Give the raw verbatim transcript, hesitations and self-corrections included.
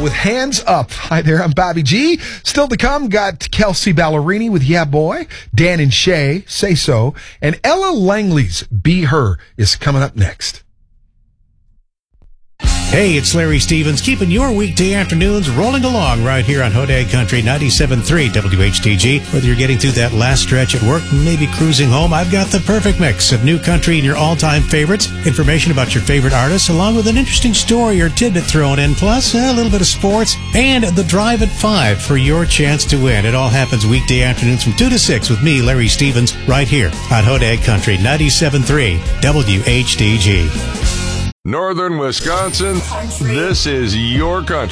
with Hands Up. Hi there, I'm Bobby G. Still to come, got Kelsey Ballerini with Yeah Boy, Dan and Shay, Say So, and Ella Langley's Be Her is coming up next. Hey, it's Larry Stevens, keeping your weekday afternoons rolling along right here on Hodag Country ninety-seven point three W H T G. Whether you're getting through that last stretch at work, maybe cruising home, I've got the perfect mix of new country and your all-time favorites, information about your favorite artists, along with an interesting story or tidbit thrown in, plus a little bit of sports, and the Drive at five for your chance to win. It all happens weekday afternoons from two to six with me, Larry Stevens, right here on Hodag Country ninety-seven point three W H T G. Northern Wisconsin, this is your country.